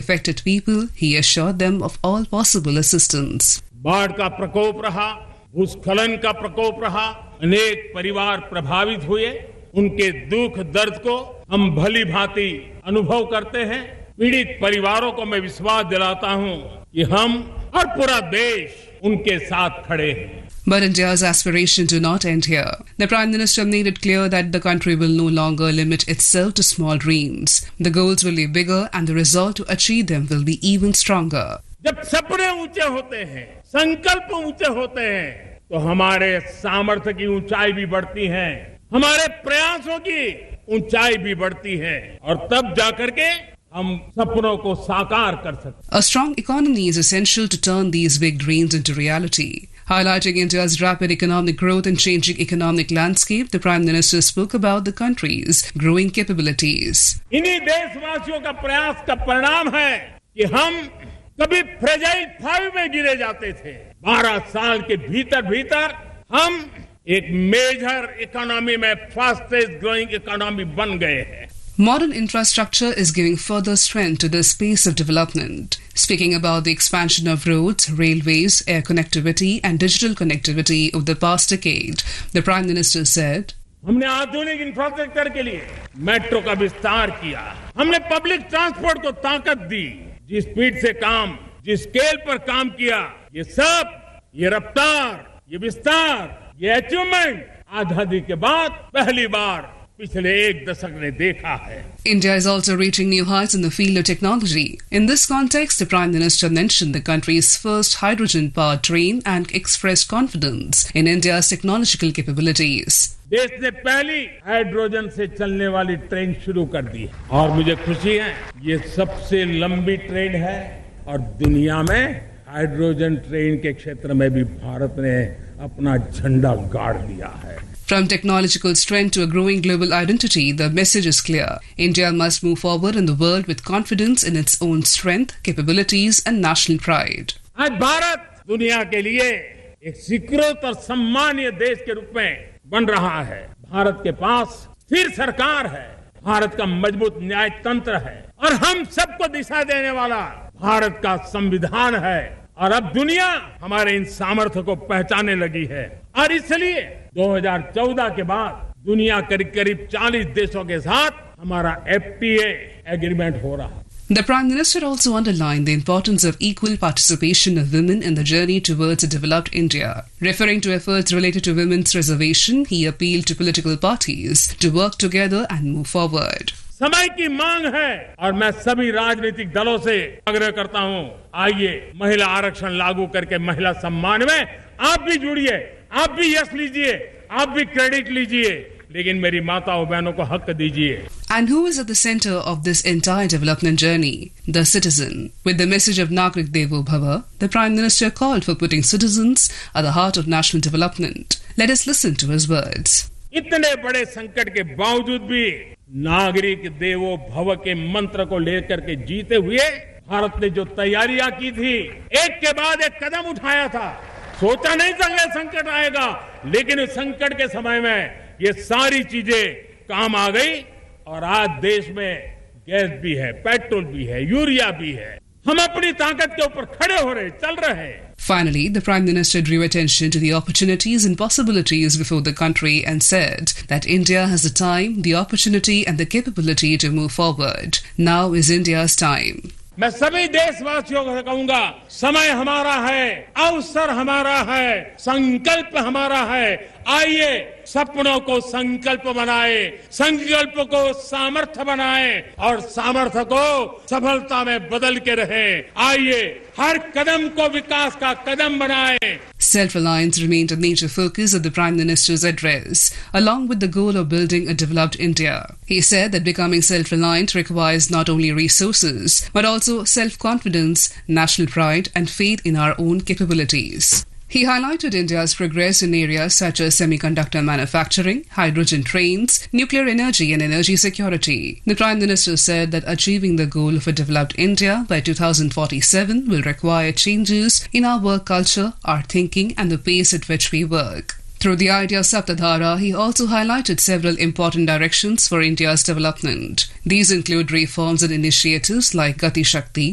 affected people, he assured them of all possible assistance. बाढ़ का प्रकोप रहा, भूस्खलन का प्रकोप रहा, अनेक परिवार प्रभावित हुए, उनके दुख दर्द को हम भली भांति अनुभव करते हैं। पीड़ित परिवारों को मैं विश्वास दिलाता हूं कि हम और पूरा देश उनके साथ खड़े हैं। But India's aspirations do not end here. The Prime Minister made it clear that the country will no longer limit itself to small dreams. The goals will be bigger and the resolve to achieve them will be even stronger. जब सपने ऊंचे होते हैं, संकल्प ऊंचे होते हैं, तो हमारे सामर्थ्य की ऊंचाई भी बढ़ती है, हमारे प्रयासों की ऊंचाई भी बढ़ती है और तब जाकर के हम सपनों को साकार कर सकते हैं। A strong economy is essential to turn these big dreams into reality. Highlighting India's rapid economic growth and changing economic landscape, the Prime Minister spoke about the country's growing capabilities. इन्हीं देशवासियों का प्रयास का परिणाम है कि हम कभी फ्रेजाइल 5 में गिरे जाते थे। 12 साल के भीतर हम एक मेजर इकोनॉमी में फास्टेस्ट ग्रोइंग इकोनॉमी बन गए हैं। Modern infrastructure is giving further strength to this pace of development. Speaking about the expansion of roads, railways, air connectivity and digital connectivity over the past decade, the Prime Minister said, हमने आधुनिक infrastructure के लिए metro का विस्तार किया, हमने public transport को ताकत दी, जिस स्पीड से काम, जिस स्केल पर काम किया, ये सब, ये रफ्तार, ये विस्तार, ये अचीवमेंट आजादी के बाद पहली बार पिछले 1 दशक ने देखा है। India is also reaching new heights in the field of technology. In this context, the Prime Minister mentioned the country's first hydrogen-powered train and expressed confidence in India's technological capabilities. देश ने पहली हाइड्रोजन से चलने वाली train शुरू कर दी और मुझे खुशी है, ये सबसे लंबी ट्रेन है और दुनिया में हाइड्रोजन ट्रेन के क्षेत्र में भी भारत ने अपना झंडा गाड़ दिया है। From technological strength to a growing global identity, the message is clear. India must move forward in the world with confidence in its own strength, capabilities and national pride. आज भारत दुनिया के लिए एक स्वीकृत और सम्मानीय देश के रूप में बन रहा है। भारत के पास स्थिर सरकार है, भारत का मजबूत न्याय तंत्र है और हम सबको दिशा देने वाला भारत का संविधान है और अब दुनिया हमारे इन सामर्थ्य को पहचानने लगी है और इसलिए 2014 के बाद दुनिया करीब 40 देशों के साथ हमारा FTA एग्रीमेंट हो रहा है। The Prime Minister also underlined the importance of equal participation of women in the journey towards a developed India. Referring to efforts related to women's reservation, he appealed to political parties to work together and move forward. समय की मांग है और मैं सभी राजनीतिक दलों से आग्रह करता हूं, आइए महिला आरक्षण लागू करके महिला सम्मान में आप भी जुड़िए, आप भी यश लीजिए, आप भी क्रेडिट लीजिए, लेकिन मेरी माताओं बहनों को हक दीजिए। And who is at the center of this entire development journey? The citizen. With the message of Nagrik Devo Bhava, the Prime Minister called for putting citizens at the heart of national development. Let us listen to his words. इतने बड़े संकट के बावजूद भी नागरिक देवो भव के मंत्र को लेकर के जीते हुए भारत ने जो तैयारियां की थी, एक के बाद एक कदम उठाया था। सोचा नहीं था ये संकट आएगा, लेकिन इस संकट के समय में ये सारी चीजें काम आ गई और आज देश में गैस भी है, पेट्रोल भी है, यूरिया भी है। हम अपनी ताकत के ऊपर खड़े हो रहे, चल रहे हैं। Finally, the Prime Minister drew attention to the opportunities and possibilities before the country and said that India has the time, the opportunity and the capability to move forward. Now is India's time. मैं सभी देशवासियों को कहूंगा, समय हमारा है, अवसर हमारा है, संकल्प हमारा है। आइए सपनों को संकल्प बनाए, संकल्प को सामर्थ्य बनाए और सामर्थ्य को सफलता में बदल के रहे। आइए हर कदम को विकास का कदम बनाए। Self-reliance remained a major focus of the Prime Minister's address, along with the goal of building a developed India. He said that becoming self-reliant requires not only resources, but also self-confidence, national pride and faith in our own capabilities. He highlighted India's progress in areas such as semiconductor manufacturing, hydrogen trains, nuclear energy and energy security. The Prime Minister said that achieving the goal of a developed India by 2047 will require changes in our work culture, our thinking and the pace at which we work. Through the idea of Saptadhara, he also highlighted several important directions for India's development. These include reforms and initiatives like Gati Shakti,